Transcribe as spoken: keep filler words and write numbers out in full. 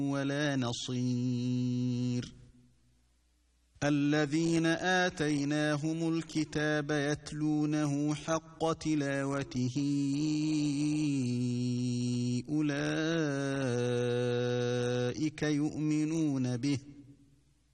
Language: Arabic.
ولا نصير. الذين آتيناهم الكتاب يتلونه حق تلاوته أولئك يؤمنون به